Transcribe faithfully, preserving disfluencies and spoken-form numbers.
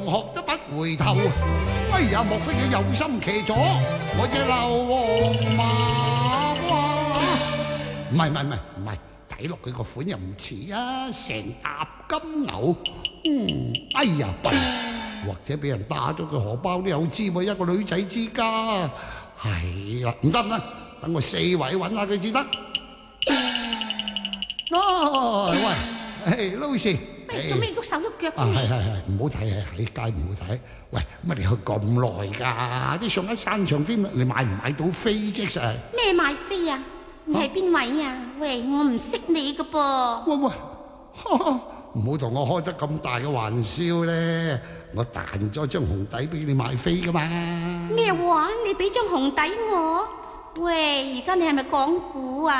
學都不回頭。哎呀，莫非你有心騎咗我隻硫磺馬哇？唔係唔係唔係唔係，睇落佢個款又唔似啊，成沓金牛。嗯，哎呀弊，或者俾人打咗個荷包都有知喎，一個女仔之家。係啦，唔得唔得，等我四圍揾下佢至得。啊，喂，誒，Lucy， 喂，做咩喐手喐腳啊， 啫？ 係係係，唔好睇，係喺街唔好睇。喂，乜你去咁耐㗎？啲上一山場啲，你買唔買到飛啫？實係咩買飛啊？你係邊位啊？喂，我唔識你㗎噃。 喂喂，唔好同我開得咁大嘅玩笑咧！我彈咗張紅底俾你買飛㗎嘛。 咩話？你俾張紅底我？喂，而家你係咪講古啊？